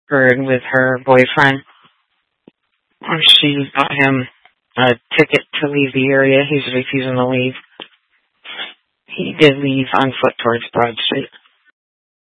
heard with her boyfriend. She got him a ticket to leave the area. He's refusing to leave. He did leave on foot towards Broad Street.